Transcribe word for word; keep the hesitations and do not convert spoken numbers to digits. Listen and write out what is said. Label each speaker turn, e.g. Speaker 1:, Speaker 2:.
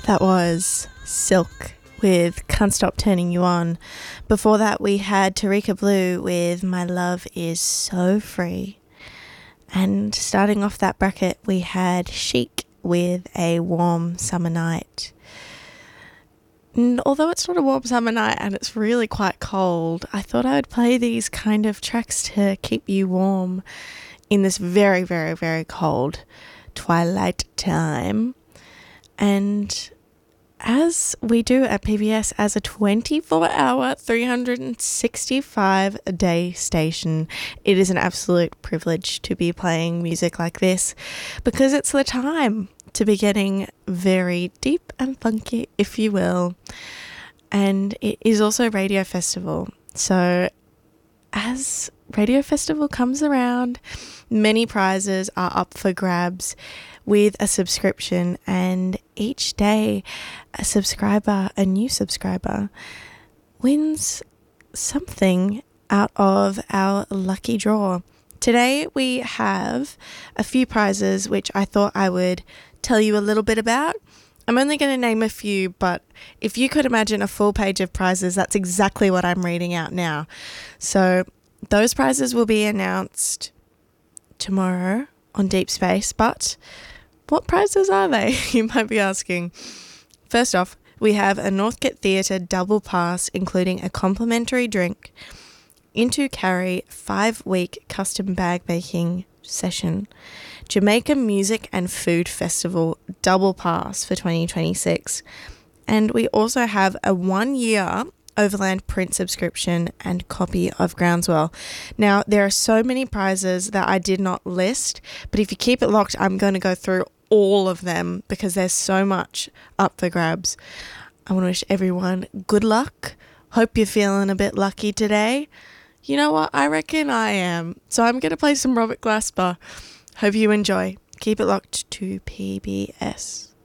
Speaker 1: That was Silk with Can't Stop Turning You On. Before that, we had Tarika Blue with My Love Is So Free. And starting off that bracket, we had Chic with A Warm Summer Night. And although it's not a warm summer night and it's really quite cold, I thought I would play these kind of tracks to keep you warm in this very, very, very cold twilight time. And as we do at P B S as a twenty-four hour, three hundred sixty-five day station, it is an absolute privilege to be playing music like this because it's the time to be getting very deep and funky, if you will. And it is also Radio Festival. So as Radio Festival comes around, many prizes are up for grabs with a subscription, and each day a subscriber, a new subscriber, wins something out of our lucky draw. Today we have a few prizes which I thought I would tell you a little bit about. I'm only going to name a few, but if you could imagine a full page of prizes, that's exactly what I'm reading out now. So those prizes will be announced tomorrow on Deep Space, but what prizes are they? You might be asking. First off, we have a Northcote Theatre double pass, including a complimentary drink, Into Carry five-week custom bag making session, Jamaica Music and Food Festival double pass for twenty twenty-six. And we also have a one-year Overland print subscription and copy of Groundswell. Now, there are so many prizes that I did not list, but if you keep it locked, I'm going to go through all of them because there's so much up for grabs. I want to wish everyone good luck. Hope you're feeling a bit lucky today. You know what? I reckon I am. So I'm going to play some Robert Glasper. Hope you enjoy. Keep it locked to P B S.